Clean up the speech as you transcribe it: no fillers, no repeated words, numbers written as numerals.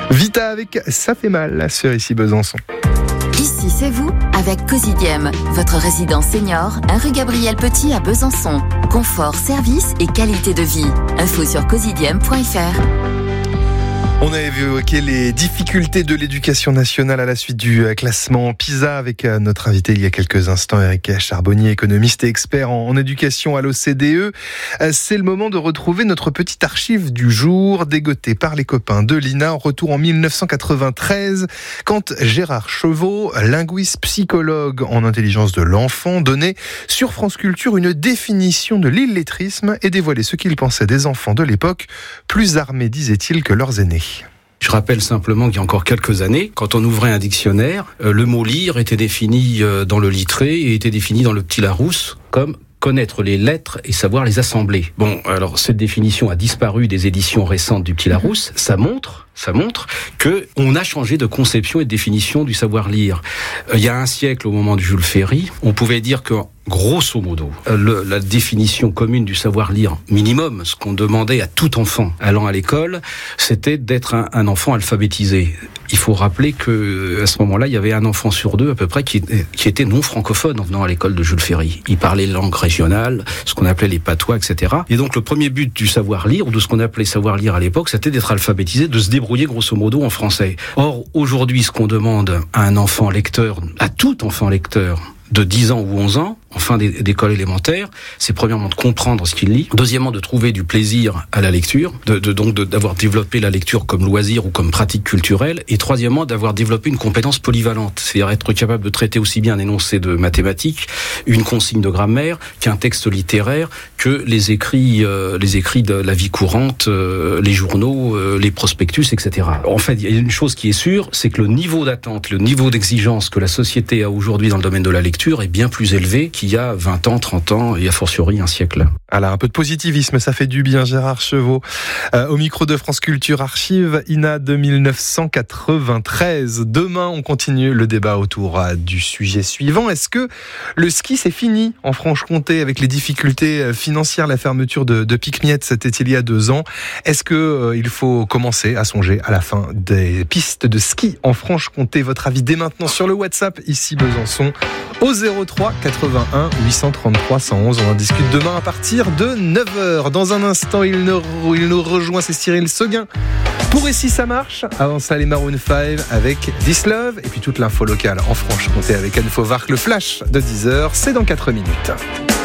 Vita avec Ça fait mal sur Ici Besançon. Ici c'est vous avec Cosidiem, votre résidence senior, 1 rue Gabriel Petit à Besançon. Confort, service et qualité de vie. Info sur cosidiem.fr. On a évoqué les difficultés de l'éducation nationale à la suite du classement PISA avec notre invité il y a quelques instants, Eric Charbonnier, économiste et expert en éducation à l'OCDE. C'est le moment de retrouver notre petite archive du jour, dégotée par les copains de l'INA. En retour en 1993, quand Gérard Chevaux, linguiste psychologue en intelligence de l'enfant, donnait sur France Culture une définition de l'illettrisme et dévoilait ce qu'il pensait des enfants de l'époque, plus armés, disait-il, que leurs aînés. Je rappelle simplement qu'il y a encore quelques années, quand on ouvrait un dictionnaire, le mot lire était défini dans le littré et était défini dans le petit Larousse comme connaître les lettres et savoir les assembler. Bon, alors cette définition a disparu des éditions récentes du petit Larousse. Ça montre que on a changé de conception et de définition du savoir lire. Il y a un siècle, au moment de Jules Ferry, on pouvait dire que grosso modo, la définition commune du savoir lire minimum, ce qu'on demandait à tout enfant allant à l'école, c'était d'être un enfant alphabétisé. Il faut rappeler que à ce moment-là, il y avait un enfant sur deux à peu près qui était non francophone en venant à l'école de Jules Ferry. Il parlait langue régionale, ce qu'on appelait les patois, etc. Et donc le premier but du savoir lire, ou de ce qu'on appelait savoir lire à l'époque, c'était d'être alphabétisé, de se débrouiller grosso modo en français. Or, aujourd'hui, ce qu'on demande à un enfant lecteur, à tout enfant lecteur, de 10 ans ou 11 ans, en fin d'école élémentaire, c'est premièrement de comprendre ce qu'il lit, deuxièmement de trouver du plaisir à la lecture, donc d'avoir développé la lecture comme loisir ou comme pratique culturelle, et troisièmement d'avoir développé une compétence polyvalente, c'est-à-dire être capable de traiter aussi bien un énoncé de mathématiques, une consigne de grammaire, qu'un texte littéraire, que les écrits de la vie courante, les journaux, les prospectus, etc. En fait, il y a une chose qui est sûre, c'est que le niveau d'attente, le niveau d'exigence que la société a aujourd'hui dans le domaine de la lecture est bien plus élevé qu'il y a 20 ans, 30 ans et a fortiori un siècle. Alors, un peu de positivisme, ça fait du bien, Gérard Chevaux. Au micro de France Culture Archive, INA de 1993. Demain, on continue le débat autour du sujet suivant. Est-ce que le ski, c'est fini en Franche-Comté avec les difficultés financières, la fermeture de Pic-Miette, c'était il y a 2 ans. Est-ce que il faut commencer à songer à la fin des pistes de ski en Franche-Comté? Votre avis dès maintenant sur le WhatsApp, ici Besançon, au 03 81 833 111. On en discute demain à partir de 9h. Dans un instant, il nous rejoint, c'est Cyril Seguin. Pour Ici ça marche, avant ça les Maroon 5 avec This Love, et puis toute l'info locale en Franche-Comté avec Anne Fauvarc, le flash de 10h, c'est dans 4 minutes.